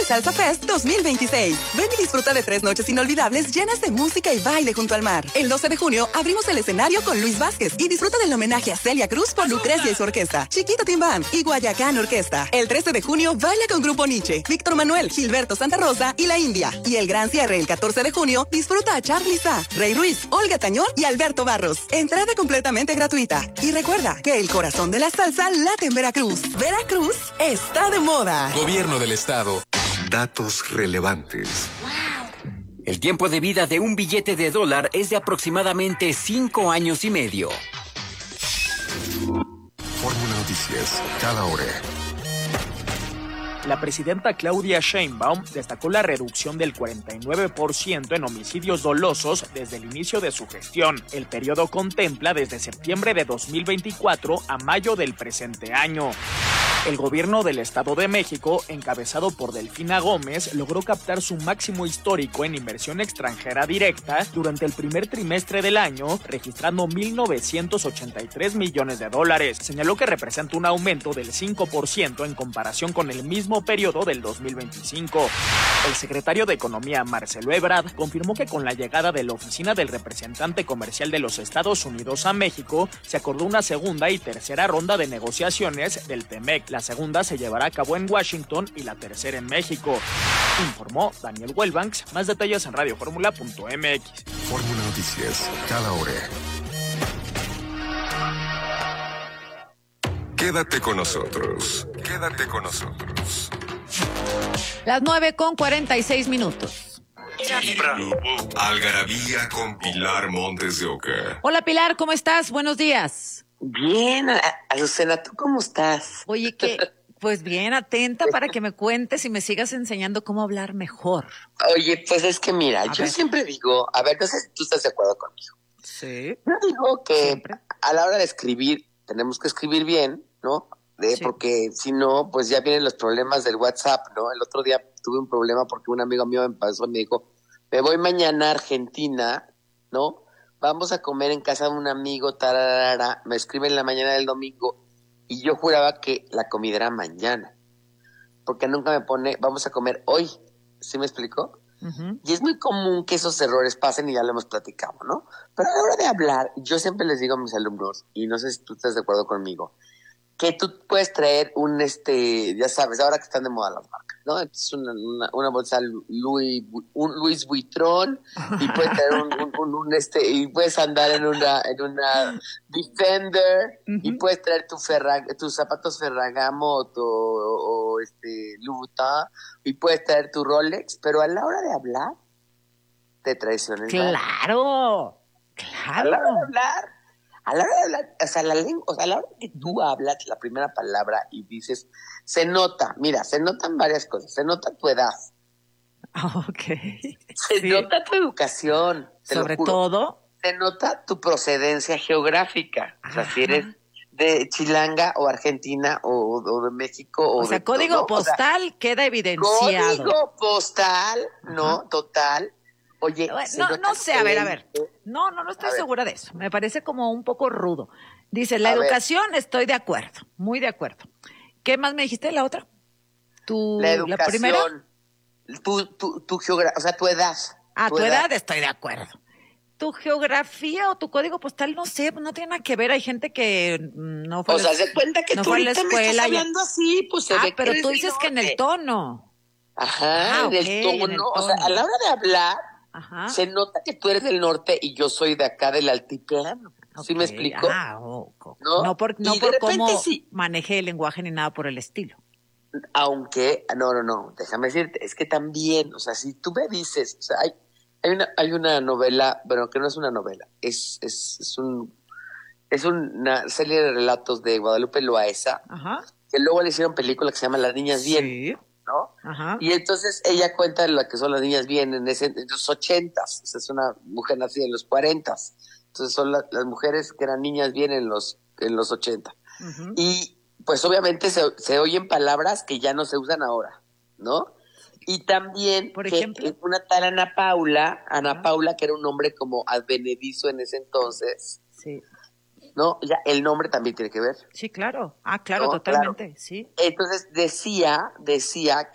el Salsa Fest 2026. Ven y disfruta de 3 noches inolvidables llenas de música y baile junto al mar. El 12 de junio abrimos el escenario con Luis Vázquez y disfruta del homenaje a Celia Cruz por Lucrecia y su orquesta, Chiquito Timbán y Guayacán Orquesta. El 13 de junio baila con Grupo Nietzsche, Víctor Manuel, Gilberto Santa Rosa y La India. Y el gran cierre el 14 de junio disfruta a Charly Sa, Rey Ruiz, Olga Tañón y Alberto Barros. Entrada completamente gratuita. Y recuerda que el corazón de la salsa late en Veracruz. Veracruz está de moda. Gobierno del Estado. Datos relevantes. El tiempo de vida de un billete de dólar es de aproximadamente 5 años y medio. Fórmula Noticias, cada hora. La presidenta Claudia Sheinbaum destacó la reducción del 49% en homicidios dolosos desde el inicio de su gestión. El periodo contempla desde septiembre de 2024 a mayo del presente año. El gobierno del Estado de México, encabezado por Delfina Gómez, logró captar su máximo histórico en inversión extranjera directa durante el primer trimestre del año, registrando 1,983 millones de dólares. Señaló que representa un aumento del 5% en comparación con el mismo periodo del 2025. El secretario de Economía, Marcelo Ebrard, confirmó que con la llegada de la oficina del representante comercial de los Estados Unidos a México, se acordó una segunda y tercera ronda de negociaciones del TEMEC. La segunda se llevará a cabo en Washington y la tercera en México. Informó Daniel Wellbanks. Más detalles en radioformula.mx. Fórmula Noticias, cada hora. Quédate con nosotros. Quédate con nosotros. Las 9:46. Algarabía con Pilar Montes de Oca. Hola Pilar, ¿cómo estás? Buenos días. Bien, Azucena, ¿tú cómo estás? Oye, pues bien, atenta para que me cuentes y me sigas enseñando cómo hablar mejor. Oye, pues es que mira, yo siempre digo, a ver, no sé si tú estás de acuerdo conmigo. Sí. Yo digo que Siempre. a la hora de escribir, tenemos que escribir bien, ¿no? Sí. Porque si no, pues ya vienen los problemas del WhatsApp, ¿no? El otro día tuve un problema porque un amigo mío me pasó y me dijo, me voy mañana a Argentina, ¿no? Vamos a comer en casa de un amigo, tararara, me escribe en la mañana del domingo y yo juraba que la comida era mañana, porque nunca me pone, vamos a comer hoy, ¿sí me explicó? Uh-huh. Y es muy común que esos errores pasen y ya lo hemos platicado, ¿no? Pero a la hora de hablar, yo siempre les digo a mis alumnos, y no sé si tú estás de acuerdo conmigo, que tú puedes traer ya sabes, ahora que están de moda las marcas, ¿no? Entonces una bolsa Louis Vuitton y puedes traer y puedes andar en una Defender, uh-huh. Y puedes traer tus zapatos Ferragamo o Louboutin y puedes traer tu Rolex, pero a la hora de hablar te traiciones. Claro. A la hora de hablar, o sea, la lengua, o sea, a la hora que tú hablas la primera palabra y dices, se notan varias cosas, se nota tu edad. Okay. Se nota tu educación. Sobre todo. Se nota tu procedencia geográfica. Ajá. O sea, si eres de Chilanga o Argentina o de México. O sea, código postal, o sea, queda evidenciado. Código postal, ¿no? Ajá. Total. Oye, no sé, a ver. No estoy segura de eso. Me parece como un poco rudo. Dice, la educación, estoy de acuerdo, muy de acuerdo. ¿Qué más me dijiste la otra? La educación. ¿La primera? Tu geografía, o sea, tu edad. Tu edad estoy de acuerdo. Tu geografía o tu código postal, no sé, no tiene nada que ver. Hay gente que no fue a la escuela. O sea, se cuenta que no tú fue a la escuela. Me estás hablando así, pues se ve pero que tú dices que en el tono. Ajá, en el tono. O sea, a la hora de hablar, ajá, se nota que tú eres del norte y yo soy de acá del altiplano. Okay. ¿Sí me explico? No por cómo manejé el lenguaje ni nada por el estilo. Aunque, no, déjame decirte, es que también, o sea, si tú me dices, o sea, hay una novela, bueno, que no es una novela, es una serie de relatos de Guadalupe Loaesa, ajá, que luego le hicieron película que se llama Las Niñas Bien. Sí. ¿No? Ajá. Y entonces ella cuenta lo que son las niñas bien en los 80s. O sea, es una mujer nacida en los 40s. Entonces son las mujeres que eran niñas bien en los 80. Uh-huh. Y pues obviamente se oyen palabras que ya no se usan ahora, ¿no? Y también, por ejemplo, una tal Ana Paula, que era un nombre como advenedizo en ese entonces. Sí. ¿No? Ya el nombre también tiene que ver. Sí, claro. Claro, ¿no? Totalmente, claro. Sí. Entonces decía